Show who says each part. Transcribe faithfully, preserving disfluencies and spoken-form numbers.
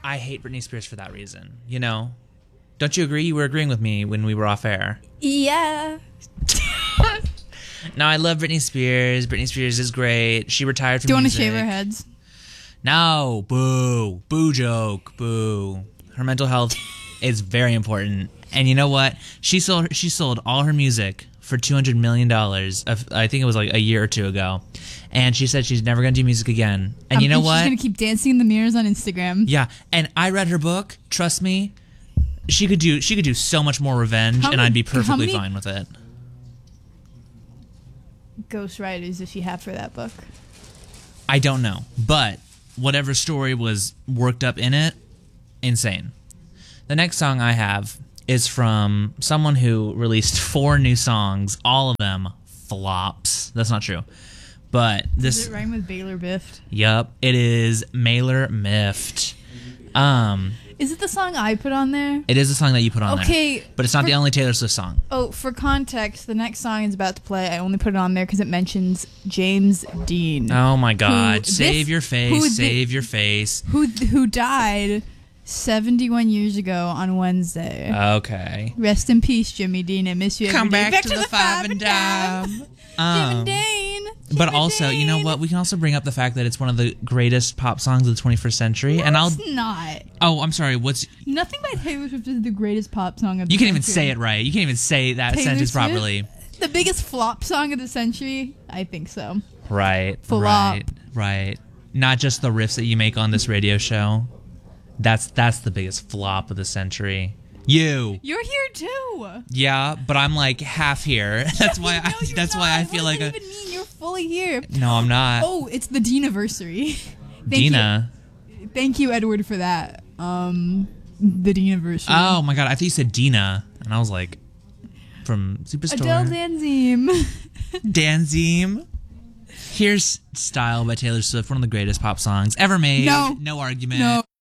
Speaker 1: I hate Britney Spears for that reason. You know? Don't you agree? You were agreeing with me when we were off air.
Speaker 2: Yeah.
Speaker 1: No, I love Britney Spears. Britney Spears is great. She retired from
Speaker 2: Do you want to
Speaker 1: music.
Speaker 2: shave our heads?
Speaker 1: No. Boo. Boo joke. Boo. Her mental health is very important. And you know what? She sold she sold all her music for two hundred million dollars. I think it was like a year or two ago. And she said she's never going to do music again. And
Speaker 2: um,
Speaker 1: you know
Speaker 2: and
Speaker 1: what?
Speaker 2: She's going to keep dancing in the mirrors on Instagram.
Speaker 1: Yeah. And I read her book. Trust me. She could do she could do so much more revenge,
Speaker 2: How
Speaker 1: and
Speaker 2: many-
Speaker 1: I'd be
Speaker 2: how
Speaker 1: perfectly
Speaker 2: many-
Speaker 1: fine with it.
Speaker 2: Ghostwriters does she have for that book?
Speaker 1: I don't know. But whatever story was worked up in it, insane. The next song I have is from someone who released four new songs, all of them flops. That's not true. But this...
Speaker 2: Does it rhyme with Baylor Biffed?
Speaker 1: Yup, it is Mailer Miffed. Um,
Speaker 2: Is it the song I put on there?
Speaker 1: it is a song that you put on
Speaker 2: Okay,
Speaker 1: there. But it's not
Speaker 2: for-
Speaker 1: the only Taylor Swift song.
Speaker 2: Oh, for context, the next song is about to play. I only put it on there because it mentions James Dean.
Speaker 1: Oh my God.
Speaker 2: Who-
Speaker 1: Save
Speaker 2: this-
Speaker 1: your
Speaker 2: who
Speaker 1: face.
Speaker 2: thi-
Speaker 1: Save your face.
Speaker 2: Who who died seventy-one years ago on Wednesday.
Speaker 1: Okay.
Speaker 2: Rest in peace, Jimmy Dean. I miss you every
Speaker 1: Come
Speaker 2: day.
Speaker 1: back, to, the five and dime.
Speaker 2: Jimmy
Speaker 1: Um,
Speaker 2: Dean.
Speaker 1: But
Speaker 2: Jimmy
Speaker 1: also, you know
Speaker 2: Dean.
Speaker 1: what? We can also bring up the fact that it's one of the greatest pop songs of the twenty-first century.
Speaker 2: No,
Speaker 1: and I'll.
Speaker 2: it's not.
Speaker 1: Oh, I'm sorry. What's
Speaker 2: Nothing by Taylor Swift is the greatest pop song of the
Speaker 1: you can't even
Speaker 2: century.
Speaker 1: say it right. You can't even say that
Speaker 2: Taylor
Speaker 1: sentence
Speaker 2: Swift?
Speaker 1: properly.
Speaker 2: The biggest flop song of the century? I think so.
Speaker 1: Right.
Speaker 2: Flop.
Speaker 1: Right. Right. Not just the riffs that you make on this radio show. That's that's the biggest flop of the century. You.
Speaker 2: You're here too.
Speaker 1: Yeah, but I'm like half here. That's why.
Speaker 2: No,
Speaker 1: I,
Speaker 2: you're
Speaker 1: that's
Speaker 2: not.
Speaker 1: why I
Speaker 2: What
Speaker 1: feel
Speaker 2: does
Speaker 1: like
Speaker 2: that
Speaker 1: a.
Speaker 2: even mean? You're fully here.
Speaker 1: No, I'm not.
Speaker 2: Oh, it's the Deaniversary. Thank
Speaker 1: Dina.
Speaker 2: You. Thank you, Edward, for that. Um, the Deaniversary.
Speaker 1: Oh my God! I thought you said Dina, and I was like, from Superstore.
Speaker 2: Adele Dazeem.
Speaker 1: Danzim. Here's Style by Taylor Swift, one of the greatest pop songs ever made.
Speaker 2: No.
Speaker 1: No argument.
Speaker 2: No.